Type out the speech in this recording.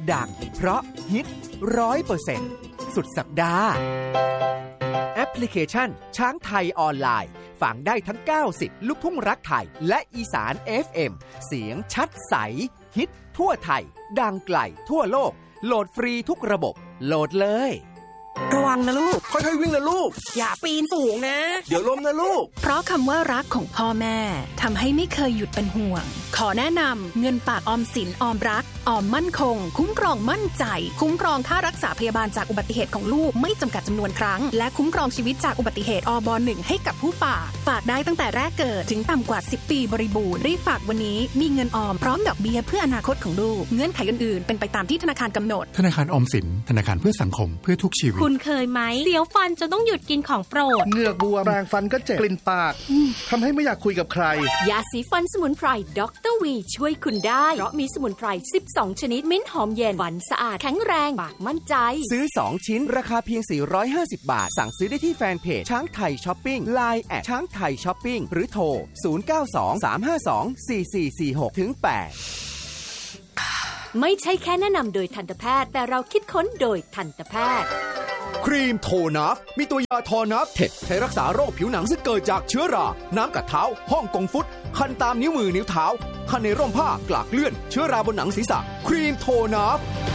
ดังเพราะฮิต 100% สุดสัปดาห์แอปพลิเคชันช้างไทยออนไลน์ฟังได้ทั้ง90ลูกทุ่งรักไทยและอีสาน FM เสียงชัดใสฮิตทั่วไทยดังไกลทั่วโลกโหลดฟรีทุกระบบโหลดเลยระวังนะลูกค่อยๆวิ่งนะลูกอย่าปีนสูงนะเดี๋ยวล้มนะลูกเพราะคำว่ารักของพ่อแม่ทำให้ไม่เคยหยุดเป็นห่วงขอแนะนำเงินฝากออมสินออมรักออมมั่นคงคุ้มครองมั่นใจคุ้มครองค่ารักษาพยาบาลจากอุบัติเหตุของลูกไม่จำกัดจำนวนครั้งและคุ้มครองชีวิตจากอุบัติเหตุอบ.1 ให้กับผู้ฝากได้ตั้งแต่แรกเกิดถึงต่ำกว่า10ปีบริบูรณ์รีบฝากวันนี้มีเงินออมพร้อมดอกเบี้ยเพื่ออนาคตของลูกเงื่อนไขอื่นๆเป็นไปตามที่ธนาคารกำหนดธนาคารออมสินธนาคารเพื่อสังคมเพื่อทุกชีวิตคุณเคยไหมเสียวฟันจนต้องหยุดกินของโปรดเหงือกบวมแปรงฟันก็เจ็บกลิ่นปากทำให้ไม่อยากคุยกับใครยาสีฟันสมุนไพรดร.วีช่วยคุณได้เพราะมีสมุนไพร12ชนิดมิ้นหอมเย็นฟันสะอาดแข็งแรงปากมั่นใจซื้อ2ชิ้นราคาเพียง450 บาทสั่งซื้อได้ที่แฟนเพจช้างไทยช้อปปิ้ง LINE แอดช้างไทยช้อปปิ้งหรือโทร0923524446-8 ไม่ใช่แค่แนะนำโดยทันตแพทย์แต่เราคิดค้นโดยทันตแพทย์ครีมโทนัฟมีตัวยาทอนัฟเท็ดใช้รักษาโรคผิวหนังซึ่งเกิดจากเชื้อราน้ำกัดเท้าฮ่องกงฟุตคันตามนิ้วมือนิ้วเท้าคันในร่มผ้ากลากเลื่อนเชื้อราบนหนังศีรษะครีมโทนัฟ